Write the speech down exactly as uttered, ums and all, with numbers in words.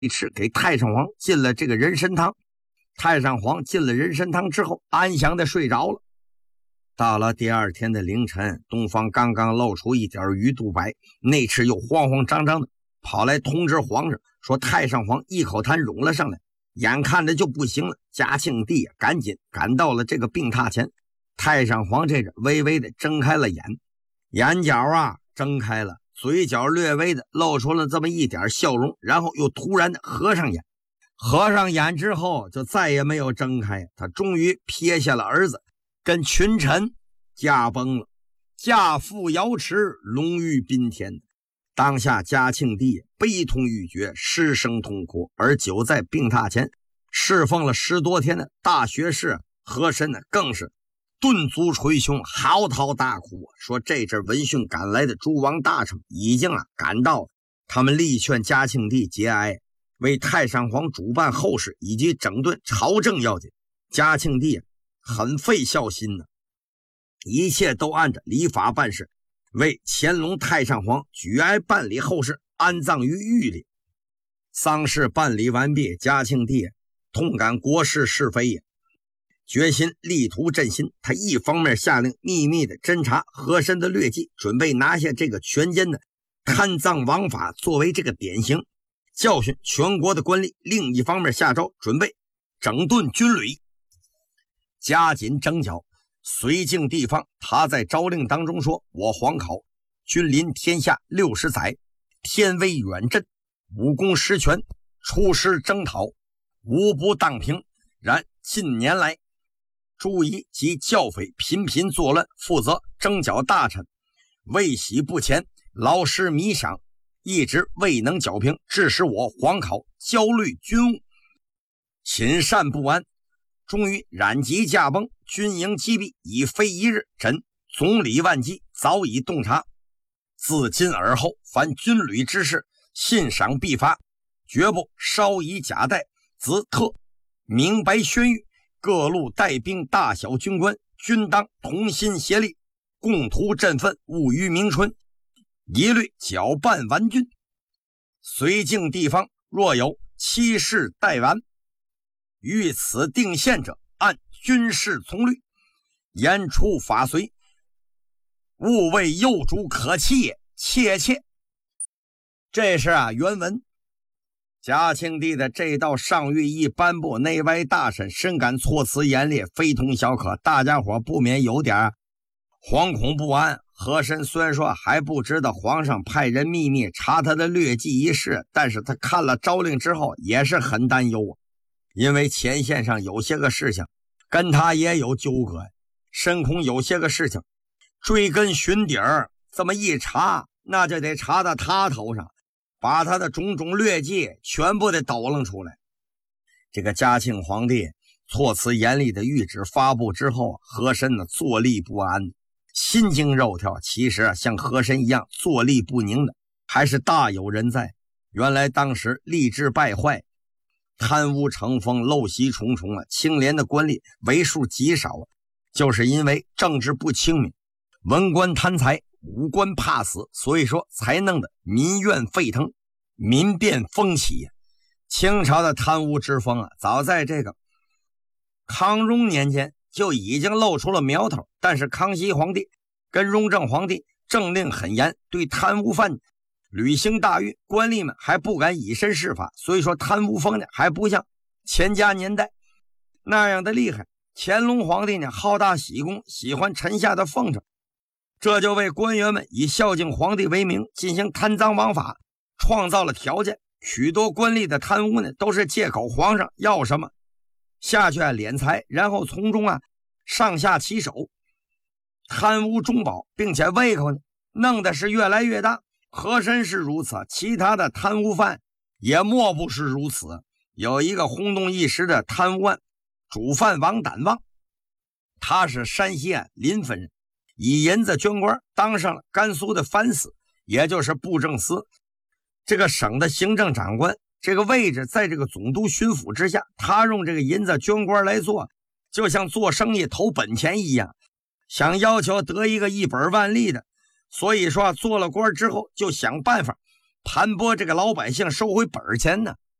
敕给太上皇进了这个人参汤。太上皇进了人参汤之后，安详的睡着了。到了第二天的凌晨，东方刚刚露出一点鱼肚白，内赤又慌慌张张的跑来通知皇上，说太上皇一口痰涌了上来，眼看着就不行了。嘉庆帝赶紧赶到了这个病榻前，太上皇这着微微的睁开了眼，眼角啊睁开了，嘴角略微的露出了这么一点笑容，然后又突然的合上眼。合上眼之后就再也没有睁开，他终于撇下了儿子，跟群臣驾崩了。驾赴瑶池，龙驭宾天。当下嘉庆帝悲痛欲绝，失声痛哭，而久在病榻前侍奉了十多天的大学士和珅呢，更是顿足捶胸，嚎啕大哭，说这阵闻讯赶来的诸王大臣已经啊赶到了，他们力劝嘉庆帝节哀，为太上皇主办后事以及整顿朝政要紧。嘉庆帝很费孝心呢，一切都按着礼法办事，为乾隆太上皇举哀办理后事，安葬于御里。丧事办理完毕，嘉庆帝痛感国事是非也，决心力图振兴。他一方面下令秘密的侦查和珅的劣迹，准备拿下这个权奸的贪赃枉法作为这个典型，教训全国的官吏；另一方面下诏准备整顿军旅，加紧征剿绥靖地方。他在诏令当中说，我皇考君临天下六十载，天威远震，武功实权，出师征讨，无不当平。然近年来诸夷及教匪频频作乱，负责征剿大臣未喜不前，劳师弥饷，一直未能剿平，致使我皇考焦虑军务，寝善不安，终于染疾驾崩，军营击毙，已非一日。朕总理万机，早已洞察，自今而后凡军旅之事，信赏必发，绝不稍以假待。子特明白宣谕，各路带兵大小军官均当同心协力，共图振奋，务于明春一律搅拌完军。绥靖地方若有欺事待完，欲此定县者，按军事从律，严处法随，勿为幼主可欺也，切切。这是啊原文。嘉庆帝的这道上谕一颁布，内外大臣深感措辞严厉，非同小可，大家伙不免有点惶恐不安。和珅虽然说还不知道皇上派人秘密查他的劣迹一事，但是他看了诏令之后也是很担忧啊，因为前线上有些个事情跟他也有纠葛，深恐有些个事情追根寻底儿，这么一查那就得查到他头上，把他的种种劣迹全部得抖楞出来。这个嘉庆皇帝措辞严厉的谕旨发布之后，和珅呢坐立不安，心惊肉跳。其实啊，像和珅一样坐立不宁的还是大有人在。原来当时吏治败坏，贪污成风，陋习重重啊，清廉的官吏为数极少啊，就是因为政治不清明，文官贪财，武官怕死，所以说才弄得民怨沸腾，民变风起。清朝的贪污之风啊，早在这个康雍年间就已经露出了苗头，但是康熙皇帝跟雍正皇帝政令很严，对贪污犯履行大狱，官吏们还不敢以身试法，所以说贪污风呢还不像乾嘉年代那样的厉害。乾隆皇帝呢好大喜功，喜欢臣下的奉承，这就为官员们以孝敬皇帝为名进行贪赃枉法创造了条件。许多官吏的贪污呢都是借口皇上要什么下去啊敛财，然后从中啊上下其手，贪污中饱，并且胃口呢弄的是越来越大。和珅是如此，其他的贪污犯也莫不是如此。有一个轰动一时的贪污案，主犯王胆旺，他是山西啊临汾人，以银子捐官，当上了甘肃的藩司，也就是布政司这个省的行政长官，这个位置在这个总督巡抚之下。他用这个银子捐官来做，就像做生意投本钱一样，想要求得一个一本万利的。所以说做了官之后就想办法盘剥这个老百姓，收回本钱呢。